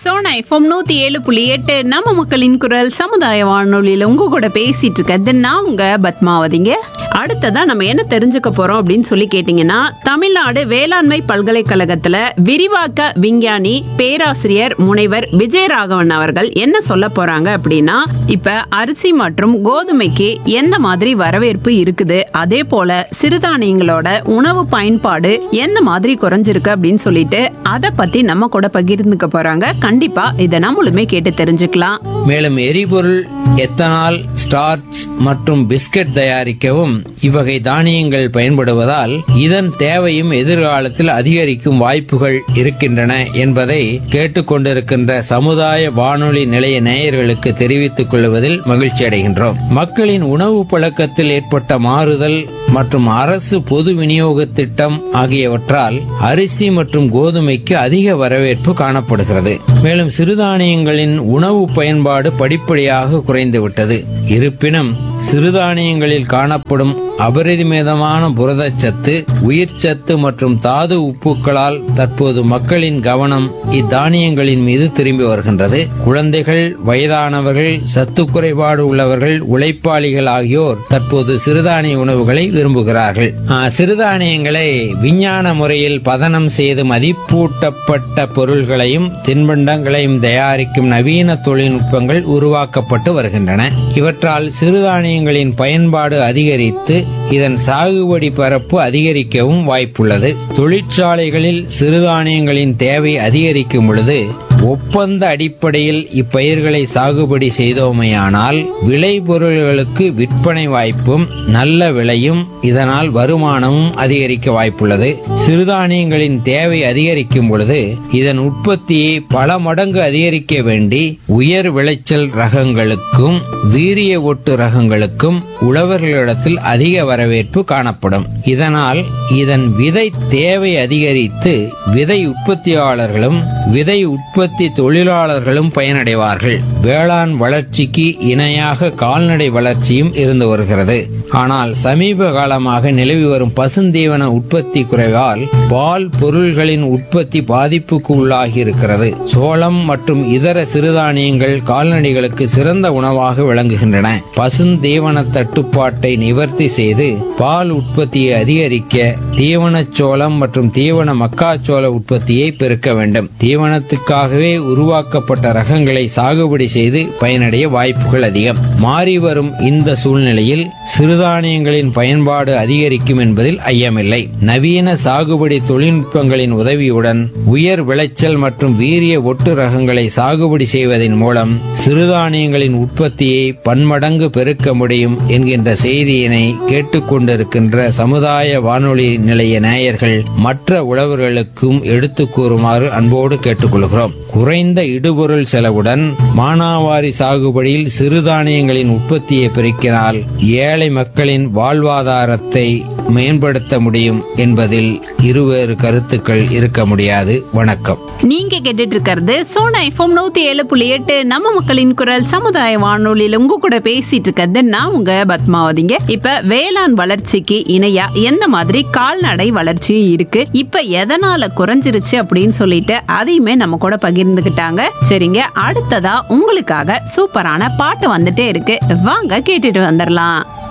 Sona FM 107.8 நம்ம மக்களின் குரல் சமுதாய வானொலியில உங்க கூட பேசிட்டு இருக்கிறது நான் உங்க பத்மாவதிங்க. அடுத்ததா நம்ம என்ன தெரிஞ்சுக்க போறோம் அப்படின்னு சொல்லி கேட்டீங்கன்னா, தமிழ்நாடு வேளாண்மை பல்கலைக்கழகத்துல விரிவாக்க விஞ்ஞானி பேராசிரியர் முனைவர் விஜயராகவன் அவர்கள் என்ன சொல்ல போறாங்க அப்படின்னா, இப்ப அரிசி மற்றும் கோதுமைக்கு எந்த மாதிரி வரவேற்பு இருக்குது, அதே போல சிறுதானியங்களோட உணவு பயன்பாடு எந்த மாதிரி குறைஞ்சிருக்கு அப்படின்னு சொல்லிட்டு அதை பத்தி நம்ம கூட பகிர்ந்துக்க போறாங்க. கண்டிப்பா இதை நம்மளுமே கேட்டு தெரிஞ்சுக்கலாம். மேலும் எரிபொருள், எத்தனால், ஸ்டார்ச் மற்றும் பிஸ்கட் தயாரிக்கவும் இவ்வகை தானியங்கள் பயன்படுவதால் இதன் தேவையும் எதிர்காலத்தில் அதிகரிக்கும் வாய்ப்புகள் இருக்கின்றன என்பதை கேட்டுக்கொண்டிருக்கின்ற சமுதாய வானொலி நிலைய நேயர்களுக்கு தெரிவித்துக் கொள்வதில் மகிழ்ச்சி அடைகின்றோம். மக்களின் உணவு பழக்கத்தில் ஏற்பட்ட மாறுதல் மற்றும் அரசு பொது விநியோக திட்டம் ஆகியவற்றால் அரிசி மற்றும் கோதுமைக்கு அதிக வரவேற்பு காணப்படுகிறது. மேலும் சிறுதானியங்களின் உணவு பயன்பாடு படிப்படியாக குறைந்துவிட்டது. இருப்பினும் சிறுதானியங்களில் காணப்படும் அபரிமிதமான புரதச்சத்து, உயிர்ச்சத்து மற்றும் தாது உப்புக்களால் தற்போது மக்களின் கவனம் இத்தானியங்களின் மீது திரும்பி வருகின்றது. குழந்தைகள், வயதானவர்கள், சத்து குறைபாடு உள்ளவர்கள், உழைப்பாளிகள் ஆகியோர் தற்போது சிறுதானிய உணவுகளை விரும்புகிறார்கள். சிறுதானியங்களை விஞ்ஞான முறையில் பதனம் செய்து மதிப்பூட்டப்பட்ட பொருள்களையும் தின்பண்டங்களையும் தயாரிக்கும் நவீன தொழில்நுட்பங்கள் உருவாக்கப்பட்டு வருகின்றன. இவற்றால் சிறுதானியங்களின் பயன்பாடு அதிகரித்து இதன் சாகுபடி பரப்பு அதிகரிக்கவும் வாய்ப்புள்ளது. தொழிற்சாலைகளில் சிறுதானியங்களின் தேவை அதிகரிக்கும் பொழுது ஒப்பந்த அடிப்படையில் இப்பயிர்களை சாகுபடி செய்தோமையானால் விளைபொருள்களுக்கு விற்பனை வாய்ப்பும் நல்ல விலையும் இதனால் வருமானமும் அதிகரிக்க வாய்ப்புள்ளது. சிறுதானியங்களின் தேவை அதிகரிக்கும் பொழுது இதன் உற்பத்தியை பல மடங்கு அதிகரிக்க வேண்டி உயர் விளைச்சல் ரகங்களுக்கும் வீரிய ஒட்டு ரகங்களுக்கும் உழவர்களிடத்தில் அதிக வரவேற்பு காணப்படும். இதனால் இதன் விதை தேவை அதிகரித்து விதை உற்பத்தியாளர்களும் விதை உற்பத்தி தொழிலாளர்களும் பயனடைவார்கள். வேளாண் வளர்ச்சிக்கு இணையாக கால்நடை வளர்ச்சியும் இருந்து வருகிறது. ஆனால் சமீப காலமாக நிலவி வரும் பசுந்தீவன உற்பத்தி குறைவால் பால் பொருள்களின் உற்பத்தி பாதிப்புக்கு உள்ளாகி இருக்கிறது. சோளம் மற்றும் இதர சிறுதானியங்கள் கால்நடைகளுக்கு சிறந்த உணவாக விளங்குகின்றன. பசுந்தீவன தட்டுப்பாட்டை நிவர்த்தி செய்து பால் உற்பத்தியை அதிகரிக்க தீவனச்சோளம் மற்றும் தீவன மக்காச்சோள உற்பத்தியை பெருக்க வேண்டும். தீவனத்துக்காகவே உருவாக்கப்பட்ட ரகங்களை சாகுபடி செய்து பயனடைய வாய்ப்புகள் அதிகம். மாறி வரும் இந்த சூழ்நிலையில் சிறுதானியங்களின் பயன்பாடு அதிகரிக்கும் என்பதில் ஐயமில்லை. நவீன சாகுபடி தொழில்நுட்பங்களின் உதவியுடன் உயர் விளைச்சல் மற்றும் வீரிய ஒட்டு ரகங்களை சாகுபடி செய்வதன் மூலம் சிறுதானியங்களின் உற்பத்தியை பன்மடங்கு பெருக்க முடியும் என்கின்ற செய்தியினை கேட்டுக்கொண்டிருக்கின்ற சமுதாய வானொலி நிலைய நேயர்கள் மற்ற உழவர்களுக்கும் எடுத்துக் கூறுமாறு அன்போடு கேட்டுக்கொள்கிறோம். குறைந்த இடுபொருள் செலவுடன் மானாவாரி சாகுபடியில் சிறுதானியங்களின் உற்பத்தியை பெருக்கினால் ஏழை மக்களின் வாழ்வாதாரத்தை மேம்படுத்த முடியும் என்பதில் இருவேறு கருத்துக்கள் இருக்க முடியாது. வணக்கம். நீங்க கேட்டுட்டு இருக்கிறது சோனா எஃப்எம் 107.8 நம்ம மக்களின் குரல் சமுதாய வானொலியில உங்க கூட பேசிட்டு இருக்கிறது நான் உங்க பத்மாவதிங்க. இப்ப வேளாண் வளர்ச்சிக்கு இணையா எந்த மாதிரி கால்நடை வளர்ச்சியும் இருக்கு, இப்ப எதனால குறைஞ்சிருச்சு அப்படின்னு சொல்லிட்டு அதையுமே நம்ம கூட பகிர்ந்துகிட்டாங்க. சரிங்க, அடுத்ததா உங்களுக்காக சூப்பரான பாட்டு வந்துட்டே இருக்கு, வாங்க கேட்டுட்டு வந்துடலாம்.